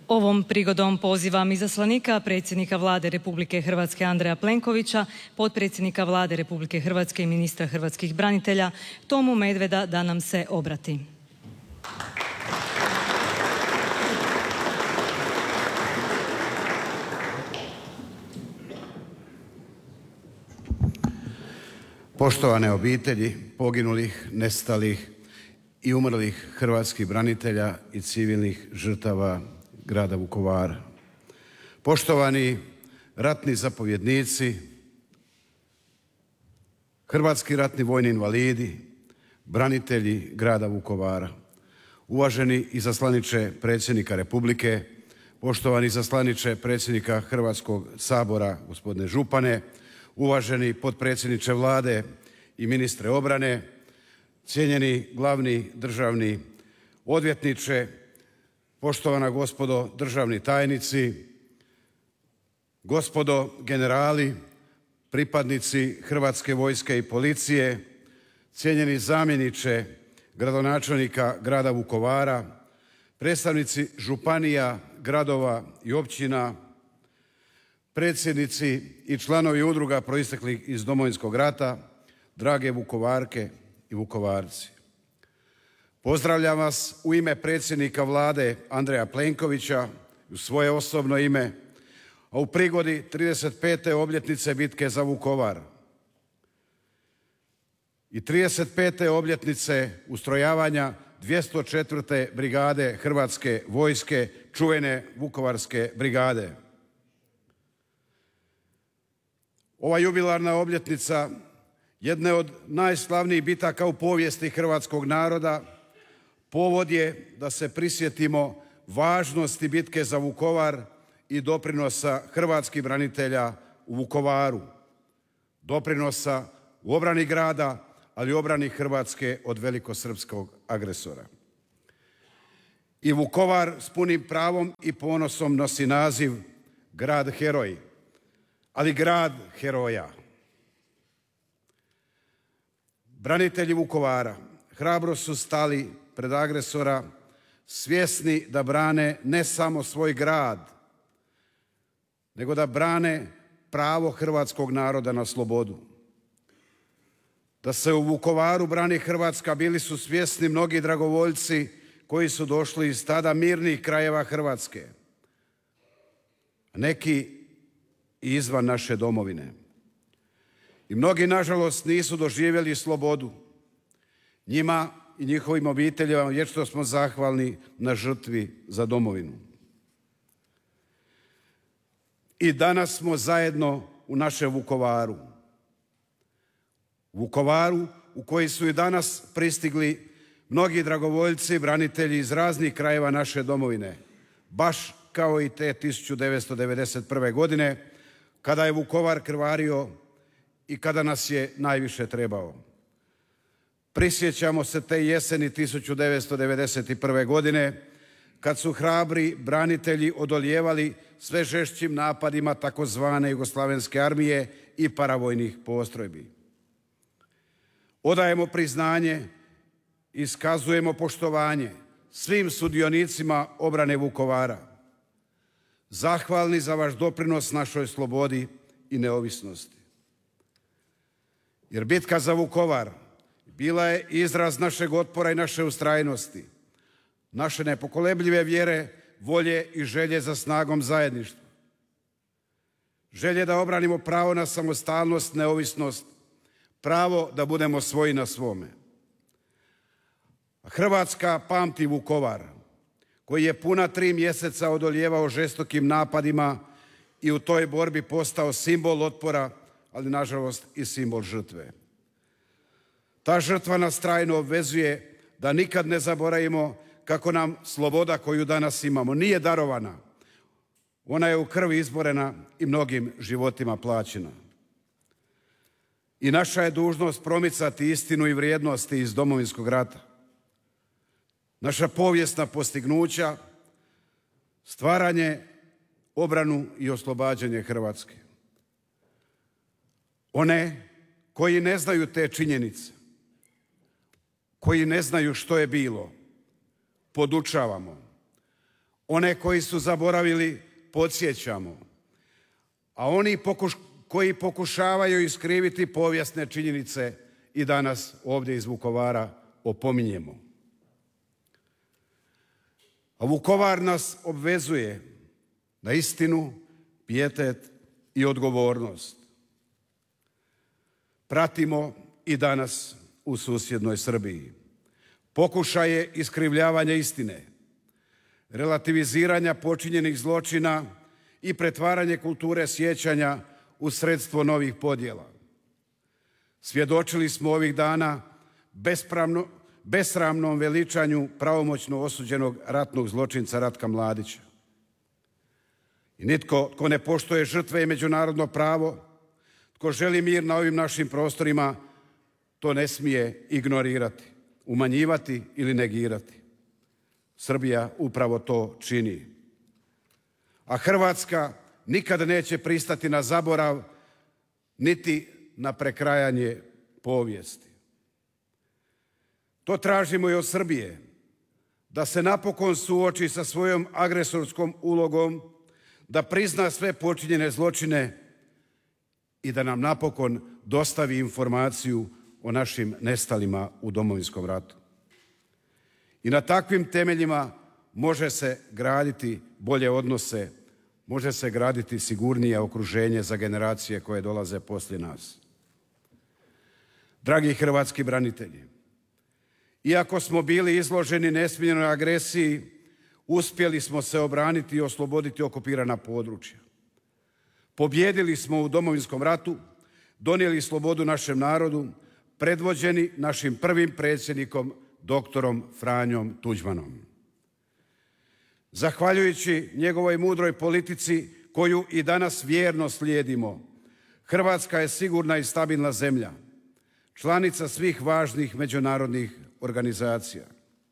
Ovom prigodom pozivam izaslanika predsjednika Vlade Republike Hrvatske Andreja Plenkovića, potpredsjednika Vlade Republike Hrvatske i ministra hrvatskih branitelja Tomu Medveda da nam se obrati. Poštovane obitelji poginulih, nestalih i umrlih hrvatskih branitelja i civilnih žrtava grada Vukovara. Poštovani ratni zapovjednici, hrvatski ratni vojni invalidi, branitelji grada Vukovara, uvaženi izaslaniče predsjednika Republike, poštovani izaslaniče predsjednika Hrvatskog sabora gospodine župane, uvaženi potpredsjedniče Vlade i ministre obrane, cijenjeni glavni državni odvjetniče, poštovana gospodo državni tajnici, gospodo generali, pripadnici Hrvatske vojske i policije, cijenjeni zamjeniče gradonačelnika grada Vukovara, predstavnici županija, gradova i općina, predsjednici i članovi udruga proisteklih iz Domovinskog rata, drage Vukovarke i Vukovarci. Pozdravljam vas u ime predsjednika Vlade Andreja Plenkovića i u svoje osobno ime, a u prigodi 35. obljetnice bitke za Vukovar i 35. obljetnice ustrojavanja 204. brigade Hrvatske vojske, čuvene Vukovarske brigade. Ova jubilarna obljetnica jedne od najslavnijih bitaka u povijesti hrvatskog naroda povod je da se prisjetimo važnosti bitke za Vukovar i doprinosa hrvatskih branitelja u Vukovaru, doprinosa u obrani grada, ali i obrani Hrvatske od velikosrpskog agresora. I Vukovar s punim pravom i ponosom nosi naziv grad heroj, ali grad heroja. Branitelji Vukovara hrabro su stali pred agresora, svjesni da brane ne samo svoj grad, nego da brane pravo hrvatskog naroda na slobodu. Da se u Vukovaru brani Hrvatska bili su svjesni mnogi dragovoljci koji su došli iz tada mirnih krajeva Hrvatske, neki i izvan naše domovine. I mnogi, nažalost, nisu doživjeli slobodu. Njima i njihovim obiteljima vječno smo zahvalni na žrtvi za domovinu. I danas smo zajedno u našem Vukovaru. Vukovaru u koji su i danas pristigli mnogi dragovoljci, branitelji iz raznih krajeva naše domovine, baš kao i te 1991. godine, kada je Vukovar krvario i kada nas je najviše trebao. Prisjećamo se te jeseni 1991. godine, kad su hrabri branitelji odolijevali sve žešćim napadima takozvane Jugoslavenske armije i paravojnih postrojbi. Odajemo priznanje, iskazujemo poštovanje svim sudionicima obrane Vukovara, zahvalni za vaš doprinos našoj slobodi i neovisnosti. Jer bitka za Vukovar bila je izraz našeg otpora i naše ustrajnosti, naše nepokolebljive vjere, volje i želje za snagom zajedništva. Želje da obranimo pravo na samostalnost, neovisnost, pravo da budemo svoji na svome. Hrvatska pamti Vukovar, koji je puna 3 mjeseca odolijevao žestokim napadima i u toj borbi postao simbol otpora, ali nažalost i simbol žrtve. Ta žrtva nas trajno obvezuje da nikad ne zaboravimo kako nam sloboda koju danas imamo nije darovana. Ona je u krvi izborena i mnogim životima plaćena. I naša je dužnost promicati istinu i vrijednosti iz Domovinskog rata. Naša povijesna postignuća, stvaranje, obranu i oslobađanje Hrvatske. One koji ne znaju te činjenice, koji ne znaju što je bilo, podučavamo. One koji su zaboravili podsjećamo, a oni koji pokušavaju iskriviti povijesne činjenice i danas ovdje iz Vukovara opominjemo. A Vukovar nas obvezuje na istinu, pijetet i odgovornost. Pratimo i danas u susjednoj Srbiji pokušaje iskrivljavanja istine, relativiziranja počinjenih zločina i pretvaranje kulture sjećanja u sredstvo novih podjela. Svjedočili smo ovih dana besramnom veličanju pravomoćno osuđenog ratnog zločinca Ratka Mladića. I nitko tko ne poštuje žrtve i međunarodno pravo, tko želi mir na ovim našim prostorima, to ne smije ignorirati, umanjivati ili negirati. Srbija upravo to čini. A Hrvatska nikada neće pristati na zaborav niti na prekrajanje povijesti. To tražimo i od Srbije, da se napokon suoči sa svojom agresorskom ulogom, da prizna sve počinjene zločine i da nam napokon dostavi informaciju o našim nestalima u Domovinskom ratu. I na takvim temeljima može se graditi bolje odnose, može se graditi sigurnije okruženje za generacije koje dolaze poslije nas. Dragi hrvatski branitelji, iako smo bili izloženi nesmiljenoj agresiji, uspjeli smo se obraniti i osloboditi okupirana područja. Pobjedili smo u Domovinskom ratu, donijeli slobodu našem narodu, predvođeni našim prvim predsjednikom, doktorom Franjom Tuđmanom. Zahvaljujući njegovoj mudroj politici koju i danas vjerno slijedimo, Hrvatska je sigurna i stabilna zemlja, članica svih važnih međunarodnih organizacija.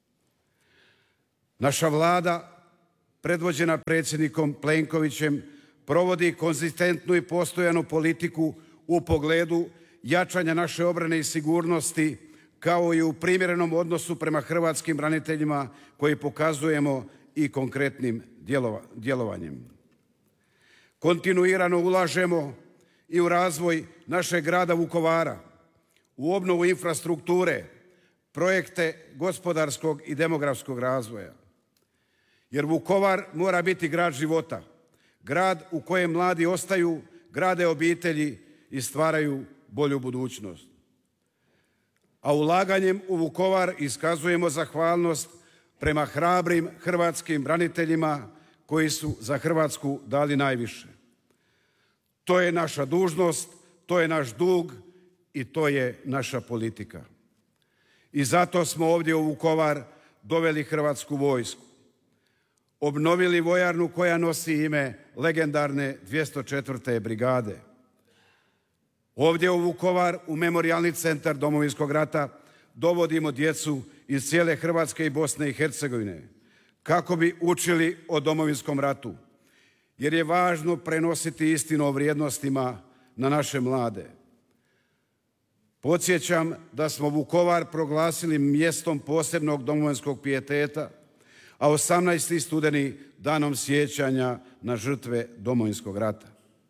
Naša Vlada, predvođena predsjednikom Plenkovićem, provodi konzistentnu i postojanu politiku u pogledu jačanja naše obrane i sigurnosti, kao i u primjerenom odnosu prema hrvatskim braniteljima koji pokazujemo i konkretnim djelovanjem. Kontinuirano ulažemo i u razvoj našeg grada Vukovara, u obnovu infrastrukture, projekte gospodarskog i demografskog razvoja. Jer Vukovar mora biti grad života, grad u kojem mladi ostaju, grade obitelji i stvaraju bolju budućnost. A ulaganjem u Vukovar iskazujemo zahvalnost prema hrabrim hrvatskim braniteljima koji su za Hrvatsku dali najviše. To je naša dužnost, to je naš dug i to je naša politika. I zato smo ovdje u Vukovar doveli Hrvatsku vojsku. Obnovili vojarnu koja nosi ime legendarne 204. brigade. Ovdje u Vukovar, u Memorijalni centar Domovinskog rata, dovodimo djecu iz cijele Hrvatske i Bosne i Hercegovine kako bi učili o Domovinskom ratu, jer je važno prenositi istinu o vrijednostima na naše mlade. Podsjećam da smo Vukovar proglasili mjestom posebnog domovinskog pijeteta, a 18. studeni danom sjećanja na žrtve Domovinskog rata.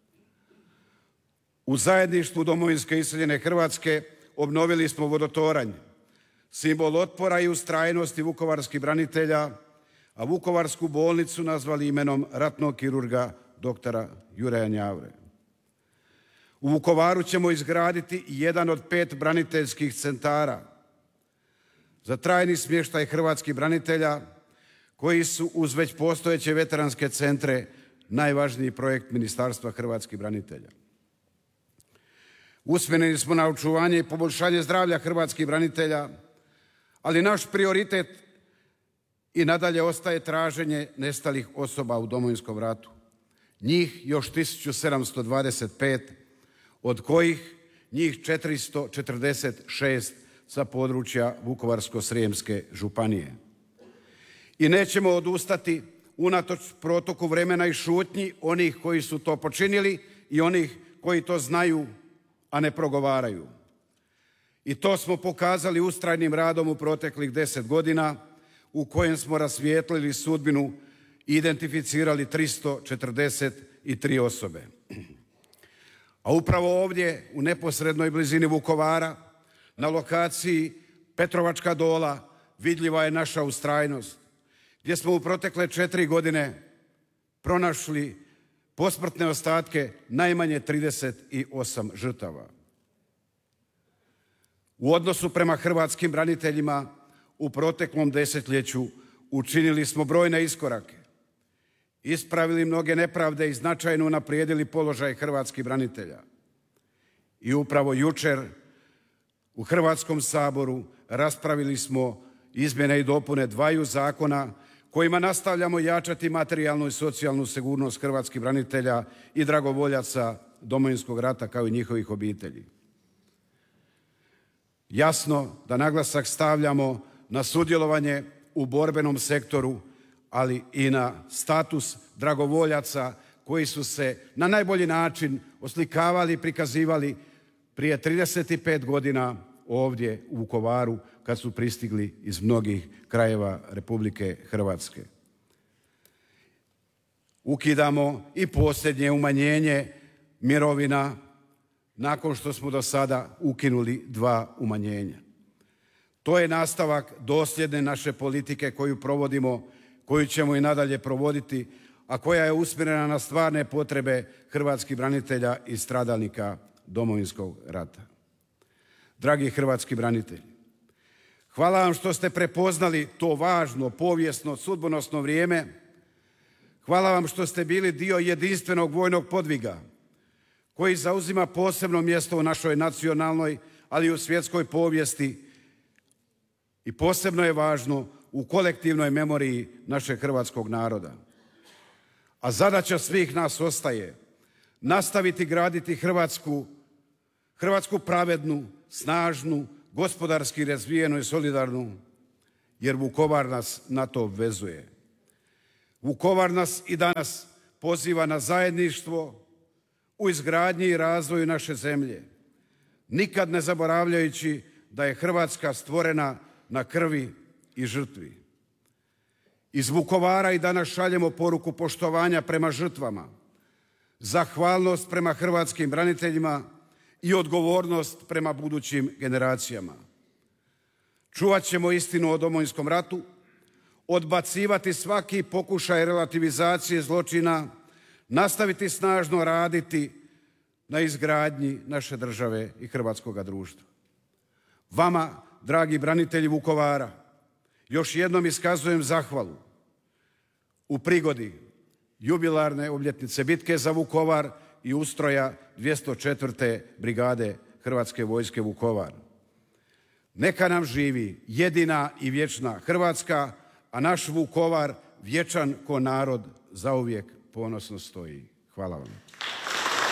U zajedništvu domovinske iseljene Hrvatske obnovili smo vodotoranj, simbol otpora i ustrajnosti vukovarskih branitelja, a Vukovarsku bolnicu nazvali imenom ratnog kirurga doktora Juraja Njavre. U Vukovaru ćemo izgraditi jedan od 5 braniteljskih centara za trajni smještaj hrvatskih branitelja koji su uz već postojeće veteranske centre najvažniji projekt Ministarstva hrvatskih branitelja. Usmjereni smo na očuvanje i poboljšanje zdravlja hrvatskih branitelja, ali naš prioritet i nadalje ostaje traženje nestalih osoba u Domovinskom ratu. Njih još 1725, od kojih njih 446 sa područja Vukovarsko-srijemske županije. I nećemo odustati unatoč protoku vremena i šutnji onih koji su to počinili i onih koji to znaju, a ne progovaraju. I to smo pokazali ustrajnim radom u proteklih 10 godina u kojem smo rasvijetlili sudbinu i identificirali 343 osobe. A upravo ovdje, u neposrednoj blizini Vukovara, na lokaciji Petrovačka Dola, vidljiva je naša ustrajnost, gdje smo u protekle 4 godine pronašli posmrtne ostatke najmanje 38 žrtava. U odnosu prema hrvatskim braniteljima u proteklom desetljeću učinili smo brojne iskorake, ispravili mnoge nepravde i značajno unaprijedili položaj hrvatskih branitelja. I upravo jučer u Hrvatskom saboru raspravili smo izmjene i dopune dvaju zakona kojima nastavljamo jačati materijalnu i socijalnu sigurnost hrvatskih branitelja i dragovoljaca Domovinskog rata kao i njihovih obitelji. Jasno da naglasak stavljamo na sudjelovanje u borbenom sektoru, ali i na status dragovoljaca koji su se na najbolji način oslikavali i prikazivali prije 35 godina ovdje u Vukovaru kad su pristigli iz mnogih krajeva Republike Hrvatske. Ukidamo i posljednje umanjenje mirovina nakon što smo do sada ukinuli 2 umanjenja. To je nastavak dosljedne naše politike koju provodimo, koju ćemo i nadalje provoditi, a koja je usmjerena na stvarne potrebe hrvatskih branitelja i stradalnika Domovinskog rata. Dragi hrvatski branitelji, hvala vam što ste prepoznali to važno, povijesno, sudbonosno vrijeme. Hvala vam što ste bili dio jedinstvenog vojnog podviga koji zauzima posebno mjesto u našoj nacionalnoj, ali i u svjetskoj povijesti i posebno je važno u kolektivnoj memoriji našeg hrvatskog naroda. A zadaća svih nas ostaje nastaviti graditi Hrvatsku pravednu, snažnu, gospodarski razvijenu i solidarnu, jer Vukovar nas na to obvezuje. Vukovar nas i danas poziva na zajedništvo u izgradnji i razvoju naše zemlje, nikad ne zaboravljajući da je Hrvatska stvorena na krvi i žrtvi. Iz Vukovara i danas šaljemo poruku poštovanja prema žrtvama, zahvalnost prema hrvatskim braniteljima i odgovornost prema budućim generacijama. Čuvat ćemo istinu o Domovinskom ratu, odbacivati svaki pokušaj relativizacije zločina, nastaviti snažno raditi na izgradnji naše države i hrvatskoga društva. Vama, dragi branitelji Vukovara, još jednom iskazujem zahvalu u prigodi jubilarne obljetnice bitke za Vukovar i ustroja 204. brigade Hrvatske vojske Vukovar. Neka nam živi jedina i vječna Hrvatska, a naš Vukovar vječan ko narod zauvijek ponosno stoji. Hvala vam.